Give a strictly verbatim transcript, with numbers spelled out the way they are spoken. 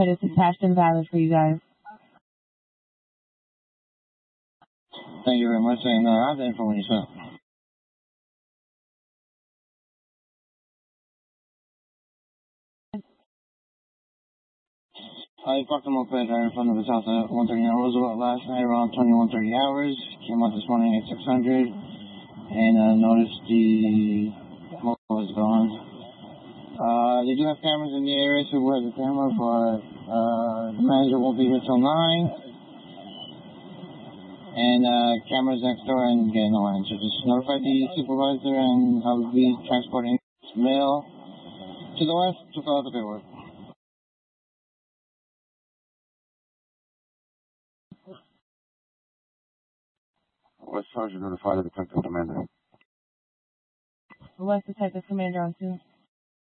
It's attached and valid for you guys. Thank you very much, and uh, I have the information. I parked a moped right in front of his house at one thirty-nine Roosevelt last night around twenty-one thirty hours. Came out this morning at six hundred and uh, noticed the moped was gone. Uh, they do have cameras in the area, so who has a camera, but uh, the manager won't be here till nine. And uh, cameras next door and getting no answer. Just notify the supervisor and I'll be transporting mail to the west to fill out the paperwork. West Sergeant notified the detective commander. What's Detective Commander on to?